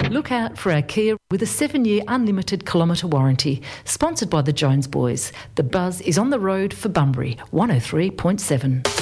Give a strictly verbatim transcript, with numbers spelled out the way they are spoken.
Look out for our Kia with a seven-year unlimited kilometre warranty. Sponsored by the Jones Boys. The buzz is on the road for Bunbury, one oh three point seven.